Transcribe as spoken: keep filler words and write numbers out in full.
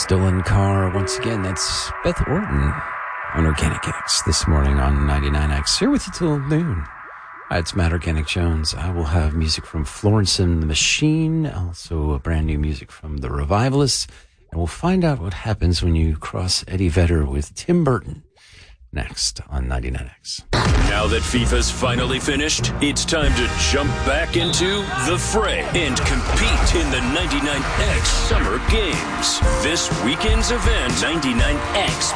Stolen Car. Once again, that's Beth Orton on Organic X this morning on ninety-nine X. Here with you till noon. Hi, it's Matt Organic Jones. I will have music from Florence and the Machine, also a brand new music from The Revivalists, and we'll find out what happens when you cross Eddie Vedder with Tim Burton next on ninety-nine X. Now that FIFA's finally finished, it's time to jump back into the fray and compete in the ninety-nine X Summer Games. This weekend's event, ninety-nine X